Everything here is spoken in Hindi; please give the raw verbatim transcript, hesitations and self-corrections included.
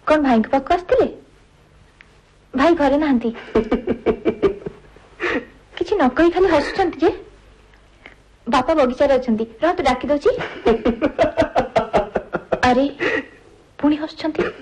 कौन भाई के पाखु आसते? भाई घरे नहांती किछि न कहि खाली हसुचंती जे बापा बगीचारे अछंती रह तो डाकी दोची। अरे पुणी हसुचंती